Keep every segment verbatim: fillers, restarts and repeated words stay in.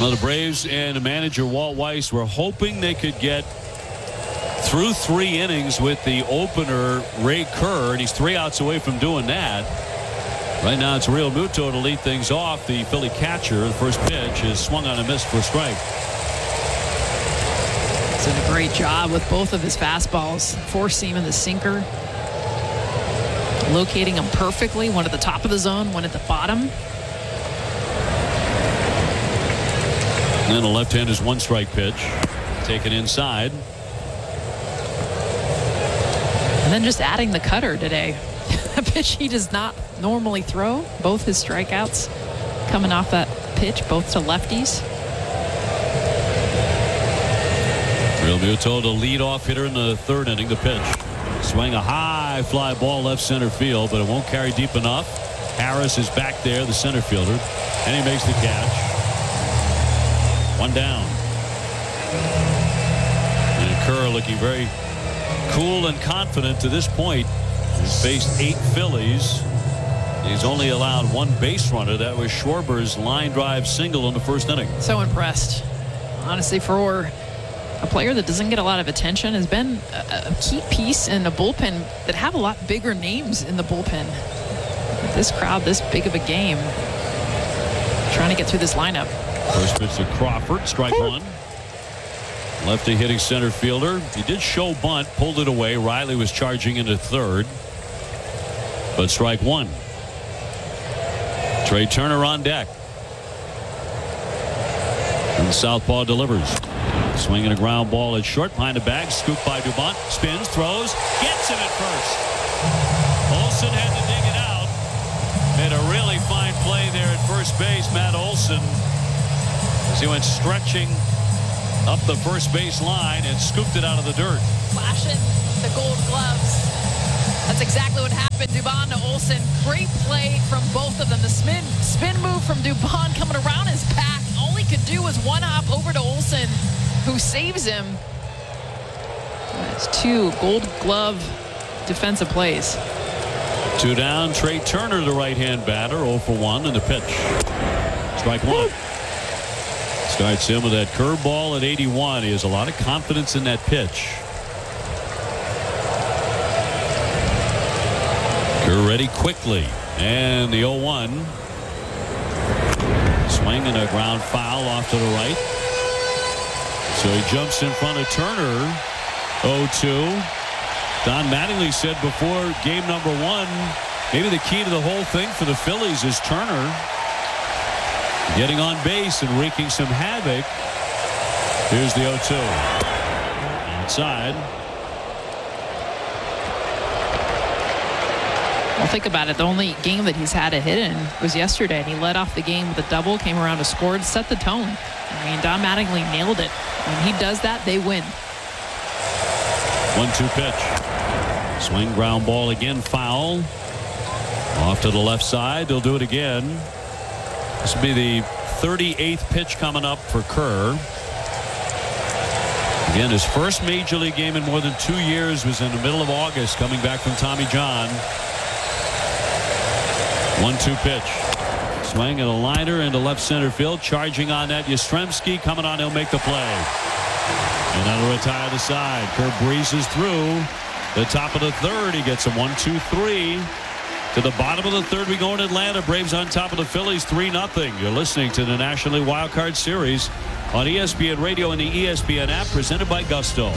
Well, the Braves and the manager Walt Weiss were hoping they could get through three innings with the opener Ray Kerr, and he's three outs away from doing that. Right now it's Real Muto to lead things off. The Philly catcher, the first pitch is swung on and missed for a strike. He's done a great job with both of his fastballs, four seam and the sinker, locating them perfectly, one at the top of the zone, one at the bottom. And the left-hander's one strike pitch taken inside. And then just adding the cutter today. A pitch he does not normally throw. Both his strikeouts coming off that pitch, both to lefties. Real Muto, the leadoff hitter in the third inning. The pitch. Swing a high fly ball left center field, but it won't carry deep enough. Harris is back there, the center fielder, and he makes the catch. One down. And Kerr looking very cool and confident to this point. He's faced eight Phillies. He's only allowed one base runner. That was Schwarber's line drive single in the first inning. So impressed. Honestly, for a player that doesn't get a lot of attention, has been a, a key piece in a bullpen that have a lot bigger names in the bullpen. With this crowd, this big of a game, trying to get through this lineup. First pitch to Crawford, strike one. Lefty hitting center fielder. He did show bunt, pulled it away. Riley was charging into third, but strike one. Trey Turner on deck. And Southpaw delivers. Swinging a ground ball at short, behind the bag, scooped by Dubon, spins, throws, gets it at first. Olsen had to dig it out. Made a really fine play there at first base, Matt Olson, as he went stretching up the first base line and scooped it out of the dirt. Flashing the gold gloves. That's exactly what happened. Dubon to Olsen. Great play from both of them. The spin spin move from Dubon coming around his pack. All he could do was one hop over to Olsen, who saves him. That's two gold glove defensive plays. Two down. Trey Turner, the right-hand batter, oh for one in the pitch. Strike one. Starts him with that curveball at eighty-one. He has a lot of confidence in that pitch. Kerr ready quickly. And the oh one. Swing and a ground foul off to the right. So he jumps in front of Turner. oh two. Don Mattingly said before game number one, maybe the key to the whole thing for the Phillies is Turner getting on base and wreaking some havoc. Here's the oh two. Outside. Well, think about it. The only game that he's had a hit in was yesterday, and he led off the game with a double, came around to score, and set the tone. I mean, Don Mattingly nailed it. When he does that, they win. one two pitch. Swing, ground ball again, foul. Off to the left side. They'll do it again. This will be the thirty-eighth pitch coming up for Kerr. Again, his first major league game in more than two years was in the middle of August, coming back from Tommy John. one two pitch. Swing and a liner into left center field. Charging on that, Yastrzemski coming on. He'll make the play. And that'll retire the side. Kerr breezes through the top of the third. He gets a one two three. To the bottom of the third, we go in Atlanta. Braves on top of the Phillies, three nothing. You're listening to the National League Wild Card Series on E S P N Radio and the E S P N app, presented by Gusto.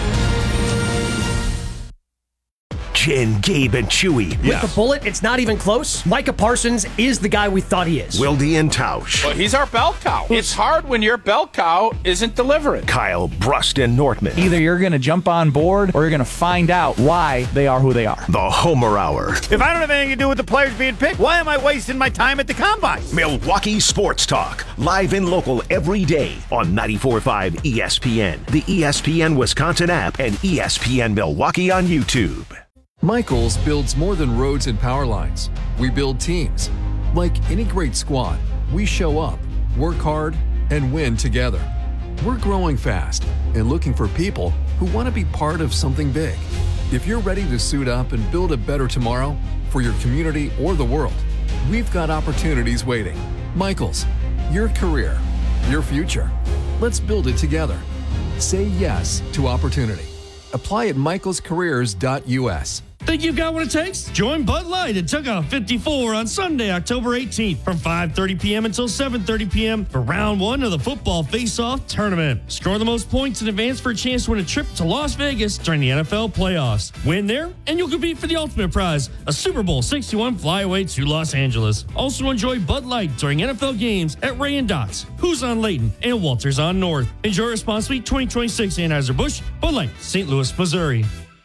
Jen, Gabe, and Chewy. With the bullet, it's not even close. Micah Parsons is the guy we thought he is. Wilde and Tausch. Well, he's our bell cow. It's hard when your bell cow isn't delivering. Kyle, Brust, and Nortman. Either you're going to jump on board or you're going to find out why they are who they are. The Homer Hour. If I don't have anything to do with the players being picked, why am I wasting my time at the combine? Milwaukee Sports Talk. Live and local every day on ninety-four point five E S P N, the E S P N Wisconsin app, and E S P N Milwaukee on YouTube. Michaels builds more than roads and power lines. We build teams. Like any great squad, we show up, work hard, and win together. We're growing fast and looking for people who want to be part of something big. If you're ready to suit up and build a better tomorrow for your community or the world, we've got opportunities waiting. Michaels, your career, your future. Let's build it together. Say yes to opportunity. Apply at michaels careers dot u s. Think you've got what it takes? Join Bud Light at Tuckahoe fifty-four on Sunday, October eighteenth from five thirty p.m. until seven thirty p.m. for round one of the football face-off tournament. Score the most points in advance for a chance to win a trip to Las Vegas during the N F L playoffs. Win there, and you'll compete for the ultimate prize, a Super Bowl sixty-one flyaway to Los Angeles. Also enjoy Bud Light during N F L games at Ray and Doc's, Who's on Layton, and Walters on North. Enjoy responsibly. twenty twenty-six Anheuser-Busch, Bud Light, Saint Louis, Missouri.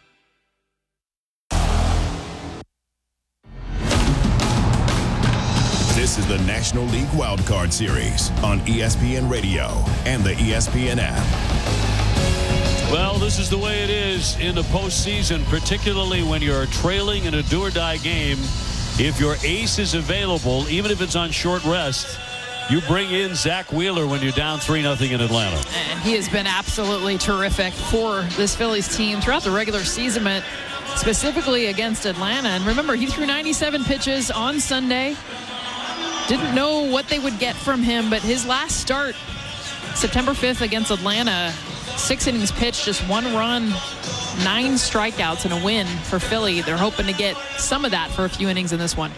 This is the National League Wildcard Series on E S P N Radio and the E S P N app. Well, this is the way it is in the postseason, particularly when you're trailing in a do-or-die game. If your ace is available, even if it's on short rest, you bring in Zach Wheeler when you're down three nothing in Atlanta. And he has been absolutely terrific for this Phillies team throughout the regular season, but specifically against Atlanta. And remember, he threw ninety-seven pitches on Sunday. Didn't know what they would get from him, but his last start, September fifth against Atlanta, six innings pitched, just one run, nine strikeouts, and a win for Philly. They're hoping to get some of that for a few innings in this one.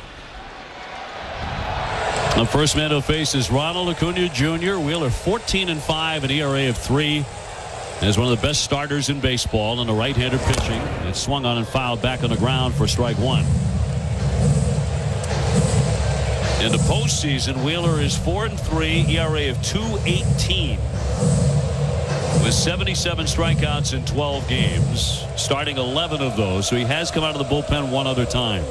The first man to face is Ronald Acuna Junior Wheeler, fourteen and five, an E R A of three. Is one of the best starters in baseball in the right-hander pitching. It swung on and fouled back on the ground for strike one. In the postseason, Wheeler is four and three, E R A of two eighteen, with seventy-seven strikeouts in twelve games, starting eleven of those. So he has come out of the bullpen one other time.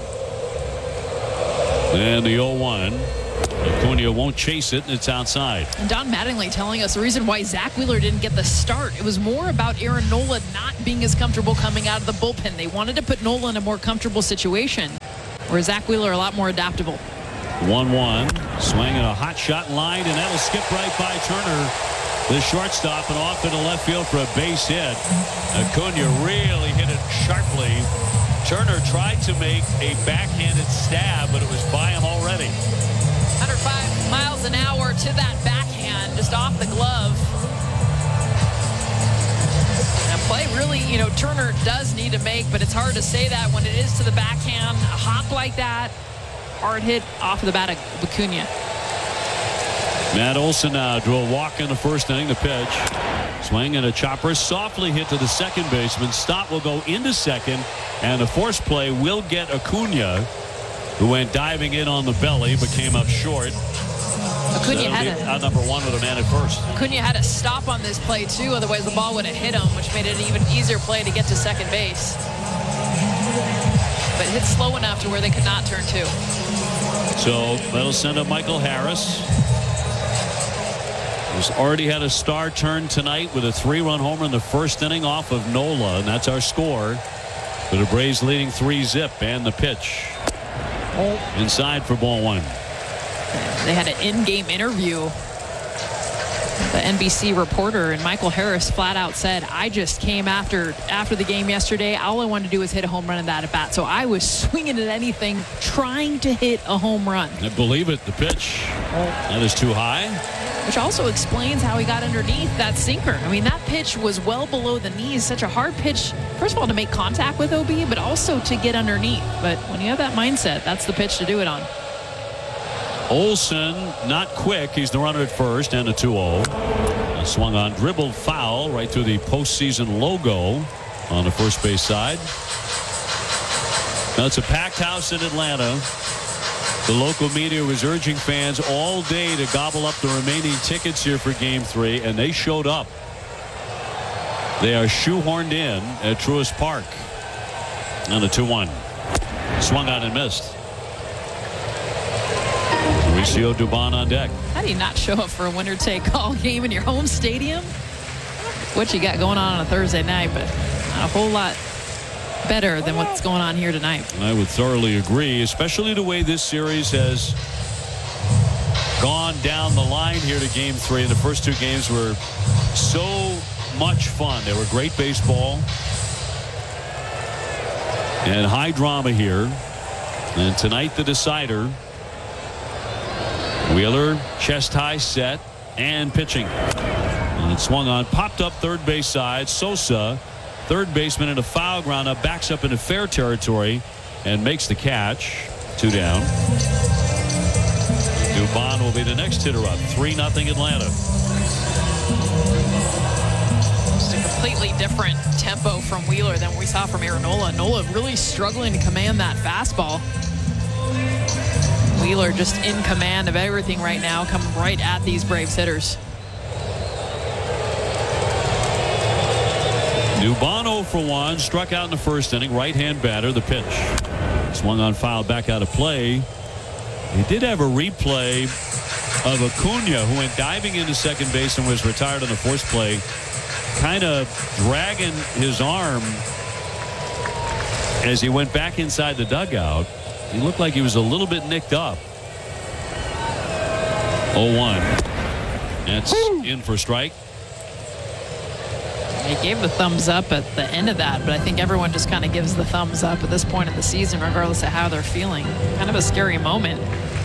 And the oh one. Acuna won't chase it, and it's outside. And Don Mattingly telling us the reason why Zach Wheeler didn't get the start. It was more about Aaron Nola not being as comfortable coming out of the bullpen. They wanted to put Nola in a more comfortable situation, where Zach Wheeler a lot more adaptable. one one. Swinging a hot shot line, and that'll skip right by Turner, the shortstop, and off into left field for a base hit. Acuna really hit it sharply. Turner tried to make a backhanded stab, but it was by him already. one hundred five miles an hour to that backhand, just off the glove. And a play really, you know, Turner does need to make, but it's hard to say that when it is to the backhand. A hop like that, hard hit off of the bat of Acuna. Matt Olson now drew a walk in the first inning. The pitch. Swing and a chopper softly hit to the second baseman. Stott will go into second, and the force play will get Acuna, who went diving in on the belly but came up short. Acuna so had a, out number one with a man at first. Acuna had to stop on this play too, otherwise the ball would have hit him, which made it an even easier play to get to second base. But hit slow enough to where they could not turn two. So that'll send up Michael Harris, who's already had a star turn tonight with a three-run homer in the first inning off of Nola, and that's our score. For the Braves leading three zip, and the pitch. Inside for ball one. They had an in-game interview. The N B C reporter, and Michael Harris flat out said, I just came after after the game yesterday. All I wanted to do was hit a home run in that at bat. So I was swinging at anything, trying to hit a home run. I believe it. The pitch. That is too high. Which also explains how he got underneath that sinker. I mean, that pitch was well below the knees. Such a hard pitch, first of all, to make contact with O B, but also to get underneath. But when you have that mindset, that's the pitch to do it on. Olson, not quick. He's the runner at first, and a two oh. Swung on, dribbled foul right through the postseason logo on the first base side. Now it's a packed house in Atlanta. The local media was urging fans all day to gobble up the remaining tickets here for game three, and they showed up. They are shoehorned in at Truist Park. And a two one. Swung on and missed. Mauricio Dubon on deck. How do you not show up for a winner-take-all game in your home stadium? What you got going on on a Thursday night, but not a whole lot better than what's going on here tonight. I would thoroughly agree, especially the way this series has gone down the line here to game three. The first two games were so much fun. They were great baseball and high drama here. And tonight the decider. Wheeler chest high set, and pitching. And it swung on, popped up third base side. Sosa, third baseman in a foul ground up, backs up into fair territory and makes the catch. Two down. Dubon will be the next hitter up. three nothing Atlanta. Just a completely different tempo from Wheeler than we saw from Aaron Nola. Nola really struggling to command that fastball. Wheeler just in command of everything right now, coming right at these Braves hitters. Dubon oh for one, struck out in the first inning. Right-hand batter, the pitch. Swung on, foul, back out of play. He did have a replay of Acuna, who went diving into second base and was retired on the force play, kind of dragging his arm as he went back inside the dugout. He looked like he was a little bit nicked up. oh one. That's Woo! In for strike. He gave the thumbs up at the end of that, but I think everyone just kind of gives the thumbs up at this point of the season, regardless of how they're feeling. Kind of a scary moment.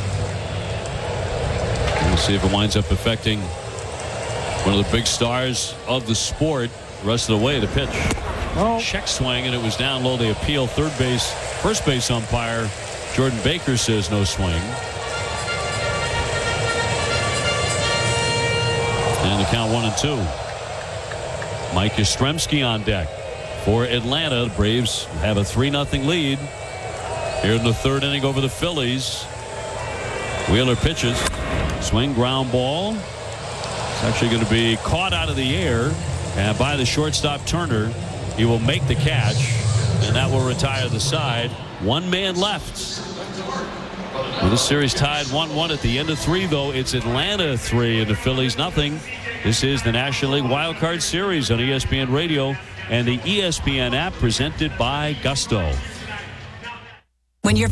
We'll see if it winds up affecting one of the big stars of the sport. The rest of the way, the pitch. Oh. Check swing, and it was down low. They appeal. Third base, first base umpire Jordan Baker says no swing. And the count one and two. Mike Yastrzemski on deck for Atlanta. The Braves have a three nothing lead here in the third inning over the Phillies. Wheeler pitches. Swing, ground ball. It's actually going to be caught out of the air and by the shortstop Turner. He will make the catch, and that will retire the side. One man left. Well, this series tied one one at the end of three, though. It's Atlanta three and the Phillies nothing. This is the National League Wild Card Series on E S P N Radio and the E S P N app, presented by Gusto.